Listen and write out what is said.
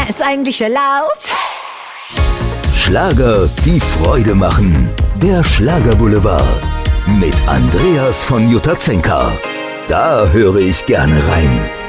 ist eigentlich erlaubt. Schlager, die Freude machen. Der Schlagerboulevard. Mit Andreas von Jutazenka. Da höre ich gerne rein.